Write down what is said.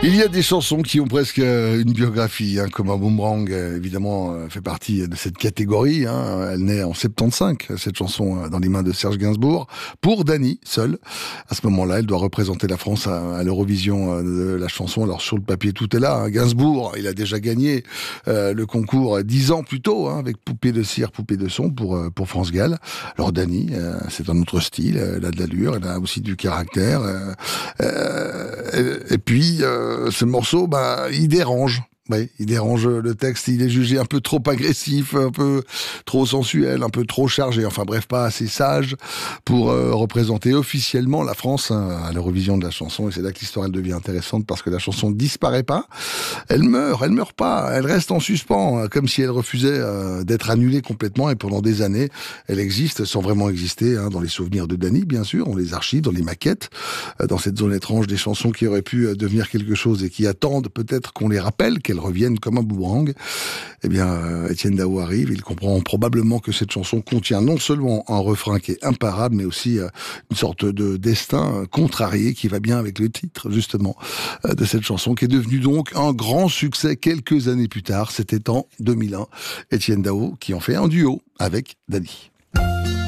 Il y a des chansons qui ont presque une biographie, comme un boomerang, évidemment, fait partie de cette catégorie. Elle naît en 75, cette chanson, dans les mains de Serge Gainsbourg, pour Dany, seule. À ce moment-là, elle doit représenter la France à l'Eurovision de la chanson. Alors sur le papier, tout est là. Gainsbourg, il a déjà gagné le concours 10 ans plus tôt, avec Poupée de cire, Poupée de son pour France Gall. Alors Dany, c'est un autre style, elle a de l'allure, elle a aussi du caractère. Et puis, ce morceau, il dérange. Oui, il dérange le texte, il est jugé un peu trop agressif, un peu trop sensuel, un peu trop chargé, enfin bref, pas assez sage pour représenter officiellement la France à l'Eurovision de la chanson. Et c'est là que l'histoire elle devient intéressante, parce que la chanson ne disparaît pas, elle meurt pas, elle reste en suspens, comme si elle refusait d'être annulée complètement. Et pendant des années, elle existe sans vraiment exister, dans les souvenirs de Dany, bien sûr, dans les archives, dans les maquettes, dans cette zone étrange des chansons qui auraient pu devenir quelque chose et qui attendent peut-être qu'on les rappelle, qu'elles reviennent comme un boomerang. Eh bien, Etienne Dao arrive, il comprend probablement que cette chanson contient non seulement un refrain qui est imparable, mais aussi une sorte de destin contrarié qui va bien avec le titre, justement, de cette chanson, qui est devenue donc un grand succès quelques années plus tard. C'était en 2001. Etienne Dao qui en fait un duo avec Dany.